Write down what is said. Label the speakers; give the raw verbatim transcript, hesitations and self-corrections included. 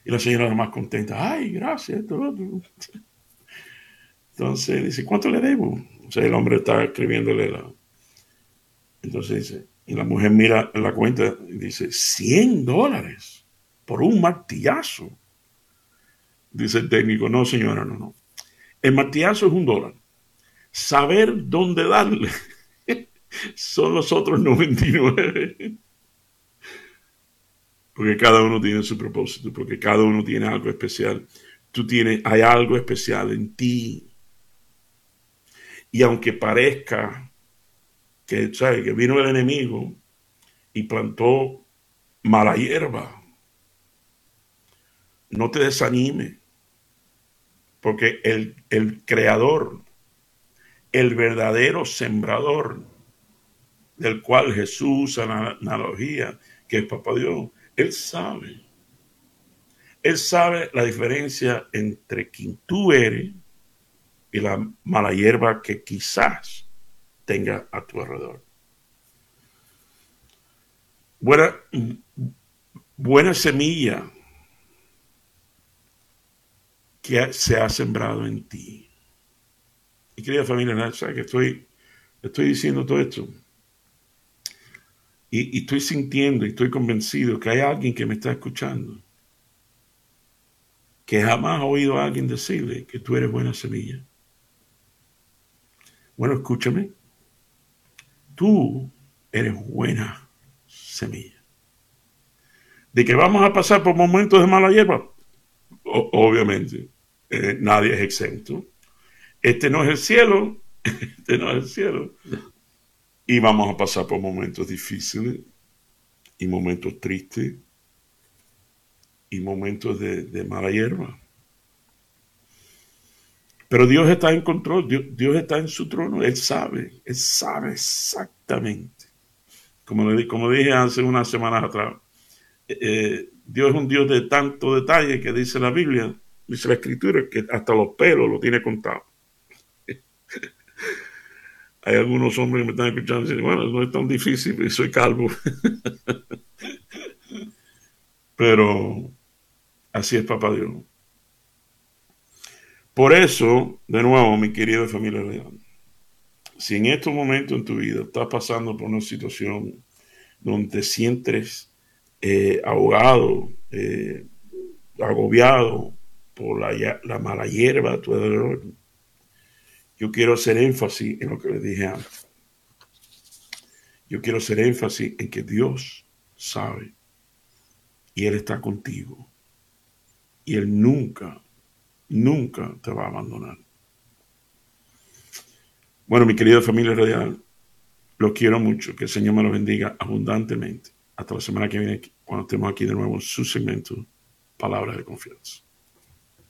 Speaker 1: Y la señora la más contenta, ay, gracias, esto, lo otro. Entonces dice, ¿cuánto le debo? O sea, el hombre está escribiéndole la... Entonces dice, y la mujer mira la cuenta y dice, cien dólares por un martillazo. Dice el técnico, no señora, no, no. El martillazo es un dólar. Saber dónde darle son los otros noventa y nueve. Porque cada uno tiene su propósito, porque cada uno tiene algo especial. Tú tienes, hay algo especial en ti. Y aunque parezca que, ¿sabes? Que vino el enemigo y plantó mala hierba, no te desanime, porque el, el creador, el verdadero sembrador, del cual Jesús usa la analogía, que es Papá Dios, Él sabe. Él sabe la diferencia entre quien tú eres y la mala hierba que quizás tenga a tu alrededor. Buena, buena semilla que se ha sembrado en ti. Y querida familia, ¿sabes que estoy, estoy diciendo todo esto? Y, y estoy sintiendo y estoy convencido que hay alguien que me está escuchando que jamás ha oído a alguien decirle que tú eres buena semilla. Bueno, escúchame. Tú eres buena semilla. De que vamos a pasar por momentos de mala hierba, o, obviamente, eh, nadie es exento. Este no es el cielo, este no es el cielo. Y vamos a pasar por momentos difíciles y momentos tristes y momentos de, de mala hierba. Pero Dios está en control, Dios, Dios está en su trono, Él sabe, Él sabe exactamente. Como, le, como dije hace unas semanas atrás, eh, Dios es un Dios de tanto detalle que dice la Biblia, dice la Escritura, que hasta los pelos lo tiene contado. Hay algunos hombres que me están escuchando y dicen, bueno, no es tan difícil, soy calvo. Pero así es Papá Dios. Por eso, de nuevo, mi querida familia real, si en estos momentos en tu vida estás pasando por una situación donde te sientes eh, ahogado, eh, agobiado por la, la mala hierba a tu alrededor, yo quiero hacer énfasis en lo que les dije antes. Yo quiero hacer énfasis en que Dios sabe y Él está contigo. Y Él nunca, nunca te va a abandonar. Bueno, mi querida familia radial, los quiero mucho. Que el Señor me los bendiga abundantemente. Hasta la semana que viene, cuando estemos aquí de nuevo en su segmento, Palabras de Confianza.